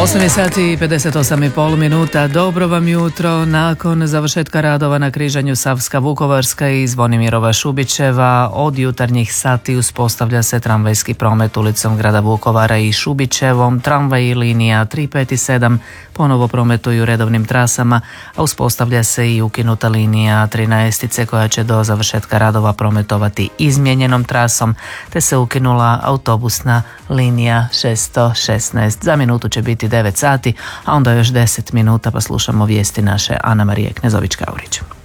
8 je sati i 58,5 minuta. Dobro vam jutro. Nakon završetka radova na križanju Savska-Vukovarska i Zvonimirova-Šubićeva od jutarnjih sati uspostavlja se tramvajski promet ulicom grada Vukovara i Šubićevom. Tramvaj linija 3, 5 i 7 ponovo prometuju redovnim trasama, a uspostavlja se i ukinuta linija 13 koja će do završetka radova prometovati izmijenjenom trasom, te se ukinula autobusna linija 616. Za minutu će biti 9 sati, a onda još 10 minuta pa slušamo vijesti naše Ana Marije Knezović-Kaurić.